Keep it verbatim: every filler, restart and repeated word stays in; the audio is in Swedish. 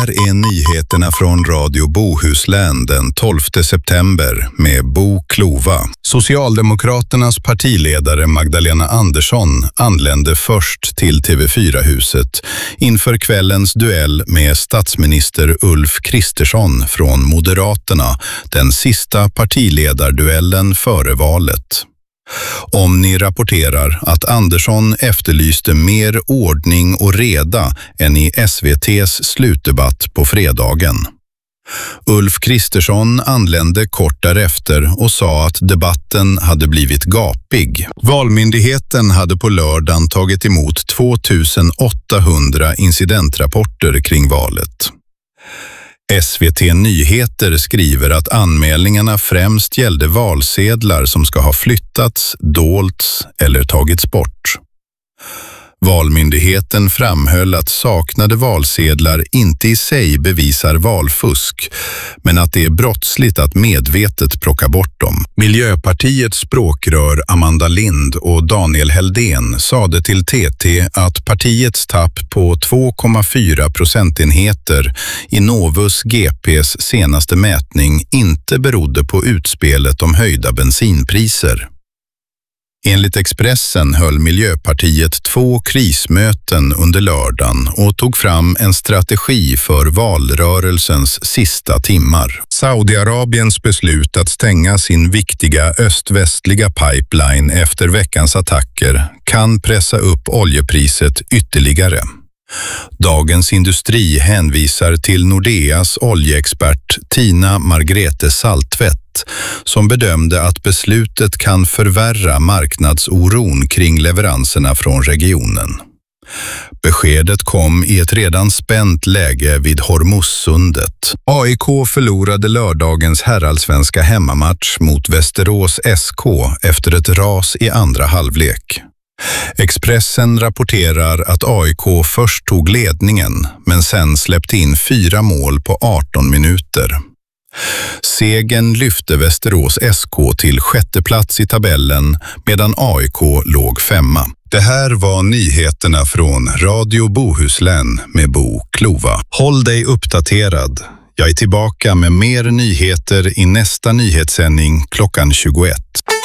här är nyheterna från Radio Bohuslän den tolfte september med Bo Klova. Socialdemokraternas partiledare Magdalena Andersson anlände först till T V fyra-huset inför kvällens duell med statsminister Ulf Kristersson från Moderaterna, den sista partiledarduellen före valet. Omni rapporterar att Andersson efterlyste mer ordning och reda än i S V T:s slutdebatt på fredagen. Ulf Kristersson anlände kort därefter och sa att debatten hade blivit gapig. Valmyndigheten hade på lördagen tagit emot tvåtusen åttahundra incidentrapporter kring valet. S V T Nyheter skriver att anmälningarna främst gällde valsedlar som ska ha flyttats, dolts eller tagits bort. Valmyndigheten framhöll att saknade valsedlar inte i sig bevisar valfusk, men att det är brottsligt att medvetet plocka bort dem. Miljöpartiets språkrör Amanda Lind och Daniel Heldén sade till T T att partiets tapp på två komma fyra procentenheter i Novus G P:s senaste mätning inte berodde på utspelet om höjda bensinpriser. Enligt Expressen höll Miljöpartiet två krismöten under lördagen och tog fram en strategi för valrörelsens sista timmar. Saudiarabiens beslut att stänga sin viktiga öst-västliga pipeline efter veckans attacker kan pressa upp oljepriset ytterligare. Dagens Industri hänvisar till Nordeas oljeexpert Tina Margrethe Saltvedt som bedömde att beslutet kan förvärra marknadsoron kring leveranserna från regionen. Beskedet kom i ett redan spänt läge vid Hormuzsundet. A I K förlorade lördagens herrallsvenska hemmamatch mot Västerås S K efter ett ras i andra halvlek. Expressen rapporterar att A I K först tog ledningen men sen släppte in fyra mål på arton minuter. Segern lyfte Västerås S K till sjätte plats i tabellen medan A I K låg femma. Det här var nyheterna från Radio Bohuslän med Bo Klova. Håll dig uppdaterad. Jag är tillbaka med mer nyheter i nästa nyhetssändning klockan tjugoett.